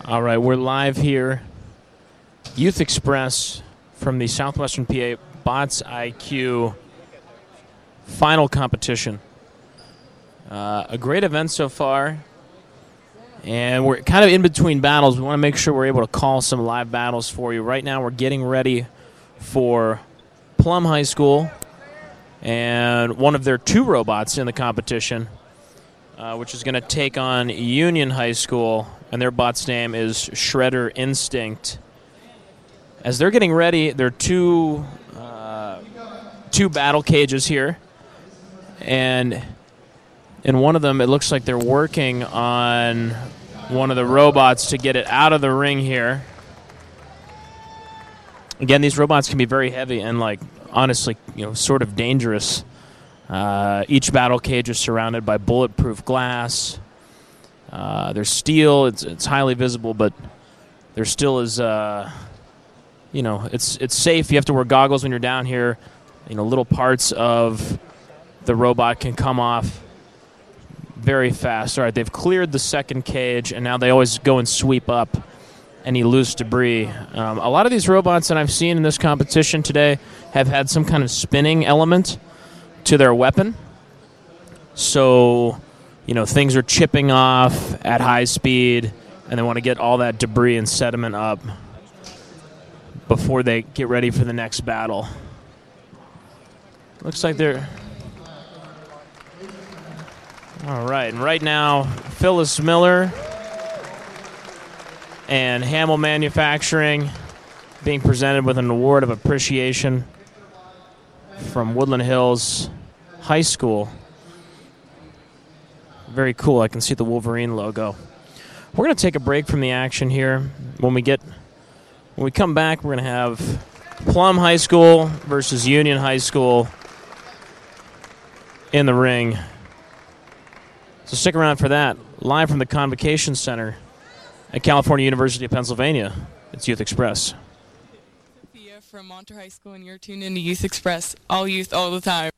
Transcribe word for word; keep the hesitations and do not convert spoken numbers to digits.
All right, we're live here. Youth Express from the Southwestern P A Bots I Q final competition. Uh, a great event so far, and we're kind of in between battles. We want to make sure we're able to call some live battles for you. Right now we're getting ready for Plum High School and one of their two robots in the competition, uh, which is going to take on Union High School, and their bot's name is Shredder Instinct. As they're getting ready, there are two, uh, two battle cages here, and in one of them it looks like they're working on one of the robots to get it out of the ring here. Again, these robots can be very heavy and, like, honestly, you know, sort of dangerous. Uh, each battle cage is surrounded by bulletproof glass. Uh, there's steel. It's it's highly visible, but there still is, uh, you know, it's it's safe. You have to wear goggles when you're down here. You know, little parts of the robot can come off very fast. All right, they've cleared the second cage, and now they always go and sweep up any loose debris. Um, a lot of these robots that I've seen in this competition today have had some kind of spinning element to their weapon. So, you know, things are chipping off at high speed, and they want to get all that debris and sediment up before they get ready for the next battle. Looks like they're... All right, and right now, Phyllis Miller and Hamill Manufacturing being presented with an award of appreciation from Woodland Hills High School. Very cool. I can see the Wolverine logo. We're going to take a break from the action here. When we get, when we come back, we're going to have Plum High School versus Union High School in the ring. So stick around for that. Live from the Convocation Center at California University of Pennsylvania, it's Youth Express. Sophia from Monter High School, and you're tuned into Youth Express. All youth, all the time.